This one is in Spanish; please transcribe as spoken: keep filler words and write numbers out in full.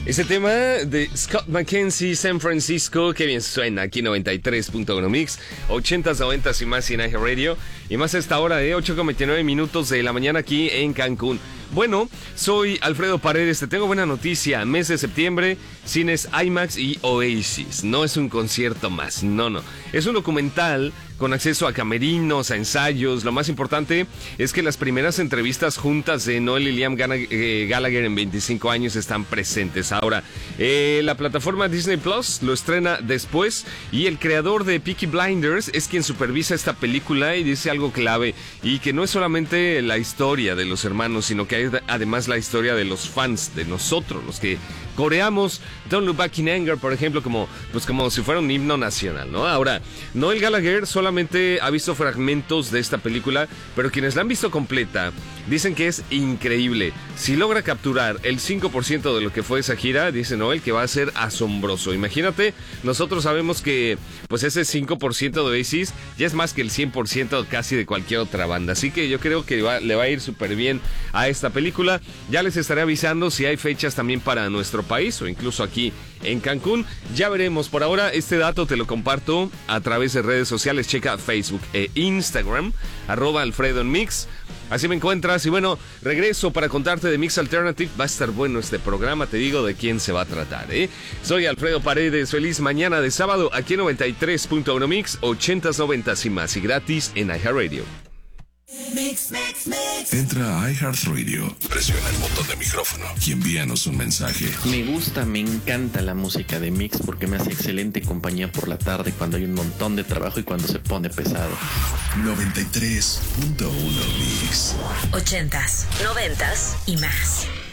Ese tema de Scott McKenzie, San Francisco, que bien suena aquí noventa y tres punto uno Mix, ochentas, noventas y más en iHeartRadio. Y más a esta hora de ocho con veintinueve minutos de la mañana aquí en Cancún. Bueno, soy Alfredo Paredes, te tengo buena noticia. Mes de septiembre, cines IMAX y Oasis. No es un concierto más, no, no. Es un documental con acceso a camerinos, a ensayos. Lo más importante es que las primeras entrevistas juntas de Noel y Liam Gallagher en veinticinco años están presentes. Ahora, eh, la plataforma Disney Plus lo estrena después y el creador de Peaky Blinders es quien supervisa esta película y dice algo clave, y que no es solamente la historia de los hermanos, sino que hay además la historia de los fans, de nosotros, los que coreamos Don't Look Back in Anger, por ejemplo, como, pues como si fuera un himno nacional, ¿no? Ahora, Noel Gallagher solamente ha visto fragmentos de esta película, pero quienes la han visto completa dicen que es increíble. Si logra capturar el cinco por ciento de lo que fue esa gira, dice Noel, que va a ser asombroso. Imagínate, nosotros sabemos que pues ese cinco por ciento de Oasis ya es más que el cien por ciento casi de cualquier otra banda. Así que yo creo que va, le va a ir súper bien a esta película. Ya les estaré avisando si hay fechas también para nuestro país o incluso aquí en Cancún. Ya veremos. Por ahora este dato te lo comparto a través de redes sociales. Checa Facebook e Instagram, arroba Alfredo en Mix. Así me encuentras. Y bueno, regreso para contarte de Mix Alternative. Va a estar bueno este programa, te digo de quién se va a tratar, ¿eh? Soy Alfredo Paredes. Feliz mañana de sábado aquí en noventa y tres punto uno Mix, ochentas, noventas y más, y gratis en iHeartRadio. Mix, mix, mix. Entra a iHeartRadio, presiona el botón de micrófono y envíanos un mensaje. Me gusta, me encanta la música de Mix porque me hace excelente compañía por la tarde cuando hay un montón de trabajo y cuando se pone pesado. noventa y tres punto uno Mix. Ochentas, noventas y más.